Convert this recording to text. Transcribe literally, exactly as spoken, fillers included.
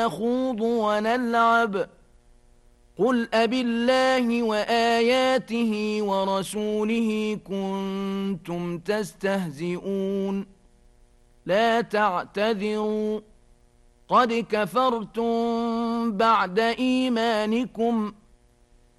نخوض ونلعب قل أبالله وآياته ورسوله كنتم تستهزئون لا تعتذروا قد كفرتم بعد إيمانكم